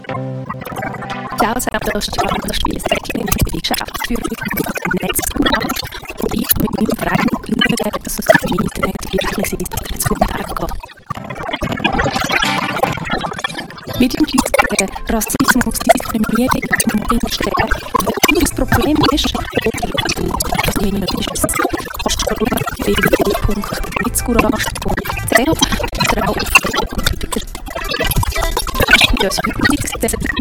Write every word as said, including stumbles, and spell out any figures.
Selbstverständlich das Spielsäckchen in der Geschäftsführung im Netz gemacht und ich mit meinem Verein schauen, dass es im Internet wirklich sind, zu hergehen. Mit dem gegen Rassismus, Diskriminierung und Instellen. Und das Problem ist, dass die nicht ist, kannst du w w w punkt mitzcourage punkt c h drauf. Das ist